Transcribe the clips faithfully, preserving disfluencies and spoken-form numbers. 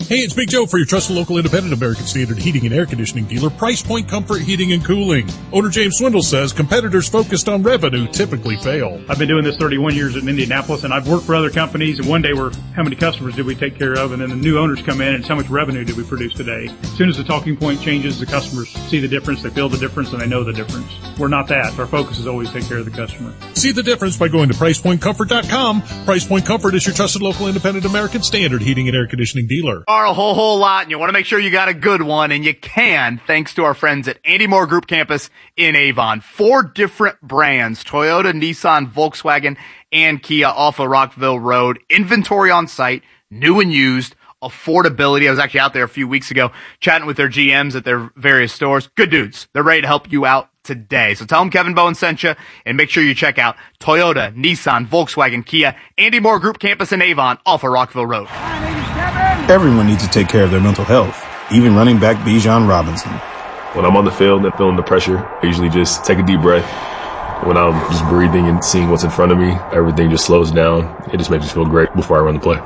Hey, it's Big Joe for your trusted local independent American Standard heating and air conditioning dealer, Price Point Comfort Heating and Cooling. Owner James Swindle says competitors focused on revenue typically fail. I've been doing this thirty-one years in Indianapolis, and I've worked for other companies, and one day we're, how many customers did we take care of? And then the new owners come in, and it's how much revenue did we produce today? As soon as the talking point changes, the customers see the difference, they feel the difference, and they know the difference. We're not that. Our focus is always take care of the customer. See the difference by going to price point comfort dot com. Price Point Comfort is your trusted local independent American Standard heating and air conditioning dealer. Are a whole, whole lot, and you want to make sure you got a good one, and you can, thanks to our friends at Andy Moore Group Campus in Avon. Four different brands, Toyota, Nissan, Volkswagen, and Kia off of Rockville Road. Inventory on site, new and used, affordability. I was actually out there a few weeks ago chatting with their G Ms at their various stores. Good dudes. They're ready to help you out today. So tell them Kevin Bowen sent you, and make sure you check out Toyota, Nissan, Volkswagen, Kia, Andy Moore Group Campus in Avon off of Rockville Road. Everyone needs to take care of their mental health, even running back Bijan Robinson. When I'm on the field and feeling the pressure, I usually just take a deep breath. When I'm just breathing and seeing what's in front of me, everything just slows down. It just makes me feel great before I run the play.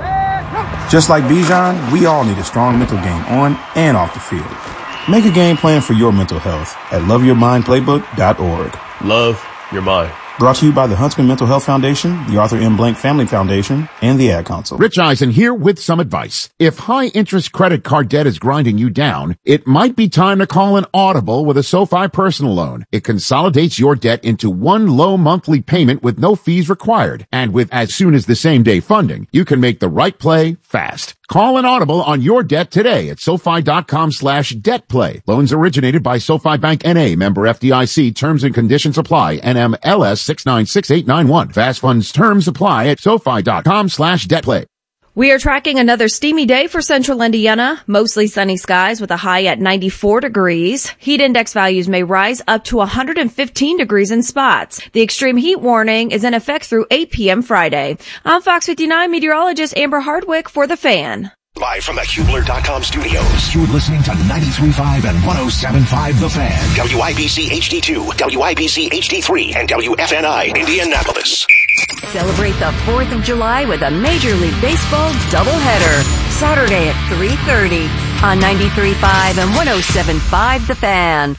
Just like Bijan, we all need a strong mental game on and off the field. Make a game plan for your mental health at love your mind playbook dot org. Love your mind. Brought to you by the Huntsman Mental Health Foundation, the Arthur M. Blank Family Foundation, and the Ad Council. Rich Eisen here with some advice. If high-interest credit card debt is grinding you down, it might be time to call an audible with a SoFi personal loan. It consolidates your debt into one low monthly payment with no fees required. And with as soon as the same day funding, you can make the right play fast. Call an audible on your debt today at SoFi.com slash debt play. Loans originated by SoFi Bank N A, member F D I C. Terms and conditions apply. N M L S six nine six eight nine one. Fast funds terms apply at SoFi.com slash debt play. We are tracking another steamy day for central Indiana. Mostly sunny skies with a high at ninety-four degrees. Heat index values may rise up to one hundred fifteen degrees in spots. The extreme heat warning is in effect through eight p.m. Friday. I'm Fox fifty-nine meteorologist Amber Hardwick for The Fan. Live from the Hubler dot com studios, you're listening to ninety-three point five and one oh seven point five The Fan. W I B C H D two, W I B C H D three, and W F N I Indianapolis. Celebrate the fourth of July with a Major League Baseball doubleheader. Saturday at three thirty on ninety-three point five and one oh seven point five The Fan.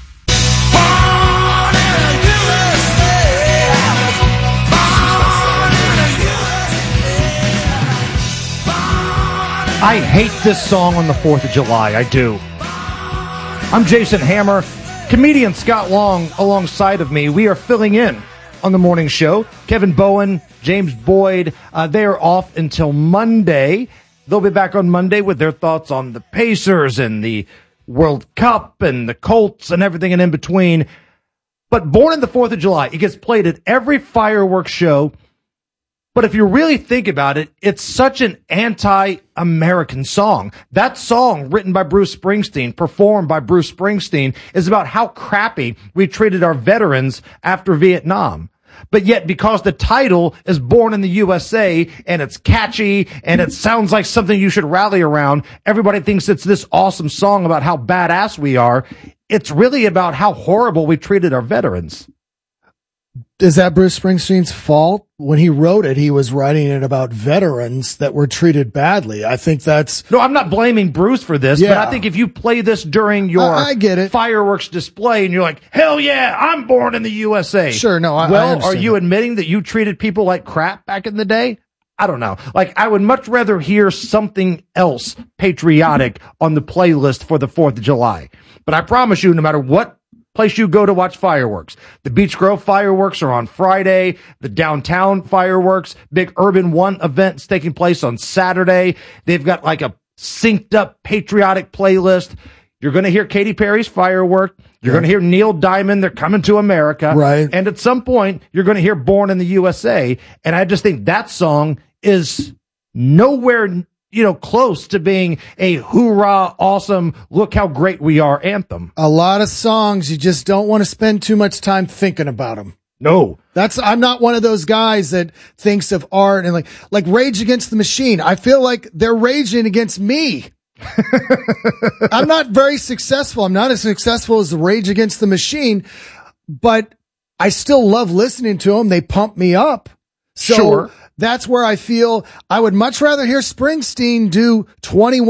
I hate this song on the fourth of July. I do. I'm Jason Hammer. Comedian Scott Long alongside of me. We are filling in on the morning show. Kevin Bowen, James Boyd, uh, they are off until Monday. They'll be back on Monday with their thoughts on the Pacers and the World Cup and the Colts and everything and in between. But Born on the fourth of July, it gets played at every fireworks show. But if you really think about it, it's such an anti-American song. That song, written by Bruce Springsteen, performed by Bruce Springsteen, is about how crappy we treated our veterans after Vietnam. But yet, because the title is Born in the U S A, and it's catchy, and it sounds like something you should rally around, everybody thinks it's this awesome song about how badass we are. It's really about how horrible we treated our veterans. Is that Bruce Springsteen's fault? When he wrote it, he was writing it about veterans that were treated badly. I think that's... No, I'm not blaming Bruce for this, yeah. But I think if you play this during your I, I get it. fireworks display and you're like, hell yeah, I'm born in the U S A. Sure, no, I Well, I are you that. admitting that you treated people like crap back in the day? I don't know. Like, I would much rather hear something else patriotic on the playlist for the fourth of July. But I promise you, no matter what place you go to watch fireworks. The Beech Grove fireworks are on Friday. The downtown fireworks, big Urban One event is taking place on Saturday. They've got like a synced up patriotic playlist. You're going to hear Katy Perry's Firework. You're yeah. going to hear Neil Diamond, They're Coming to America. Right. And at some point, you're going to hear Born in the U S A. And I just think that song is nowhere, you know, close to being a hoorah, awesome, look how great we are anthem. A lot of songs, you just don't want to spend too much time thinking about them. No. That's, I'm not one of those guys that thinks of art and like, like Rage Against the Machine. I feel like they're raging against me. I'm not very successful. I'm not as successful as the Rage Against the Machine, but I still love listening to them. They pump me up. So sure. That's where I feel I would much rather hear Springsteen do twenty-one